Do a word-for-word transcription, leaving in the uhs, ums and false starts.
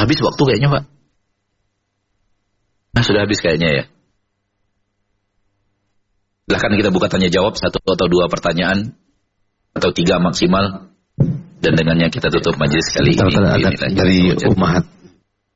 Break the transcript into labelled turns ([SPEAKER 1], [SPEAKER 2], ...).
[SPEAKER 1] habis waktu kayaknya, Pak. Nah, sudah habis kayaknya ya. Silahkan kita buka tanya jawab, satu atau dua pertanyaan, atau tiga maksimal, dan dengannya kita tutup majelis kali ini.
[SPEAKER 2] Dari Ummahat